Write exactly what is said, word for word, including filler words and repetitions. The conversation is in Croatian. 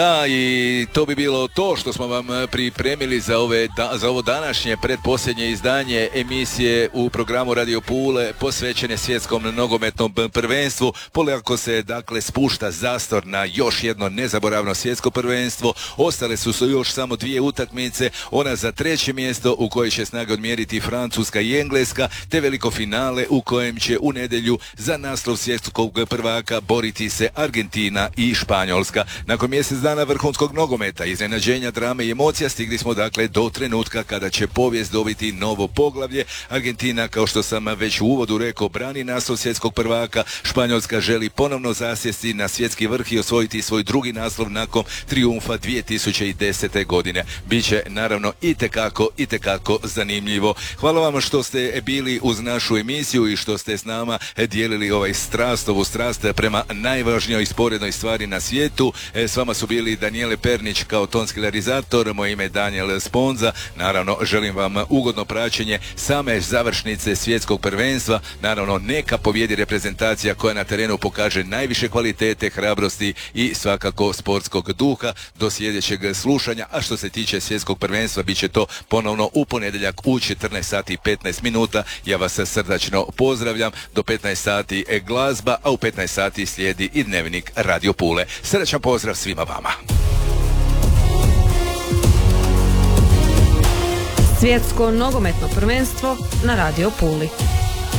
Da, i to bi bilo to što smo vam pripremili za, ove, da, za ovo današnje predposljednje izdanje emisije u programu Radio Pule posvećene svjetskom nogometnom prvenstvu. Polako se dakle spušta zastor na još jedno nezaboravno svjetsko prvenstvo. Ostale su još samo dvije utakmice, ona za treće mjesto u kojoj će snage odmjeriti Francuska i Engleska, te veliko finale u kojem će u nedjelju za naslov svjetskog prvaka boriti se Argentina i Španjolska. Nakon mjesec dana vrhunskog nogometa, iznenađenja, drame i emocija stigli smo dakle do trenutka kada će povijest dobiti novo poglavlje. Argentina, kao što sam već u uvodu rekao, brani naslov svjetskog prvaka. Španjolska želi ponovno zasjesti na svjetski vrh i osvojiti svoj drugi naslov nakon trijumfa dvije tisuće desete. godine. Biće naravno itekako, itekako zanimljivo. Hvala vam što ste bili uz našu emisiju i što ste s nama dijelili ovaj strast, ovu strast prema najvažnijoj sporednoj stvari na svijetu. S vama su bili Danijele Pernić kao tonski realizator, moje ime je Daniel Sponza. Naravno, želim vam ugodno praćenje same završnice svjetskog prvenstva. Naravno, neka pobjedi reprezentacija koja na terenu pokaže najviše kvalitete, hrabrosti i svakako sportskog duha. Do sljedećeg slušanja, a što se tiče svjetskog prvenstva, bit će to ponovno u ponedjeljak u četrnaest sati i petnaest minuta. Ja vas srdačno pozdravljam. Do petnaest sati je glazba, a u petnaest sati slijedi i dnevnik Radio Pule. Srdačan pozdrav svima vama. Svjetsko nogometno prvenstvo na Radio Puli.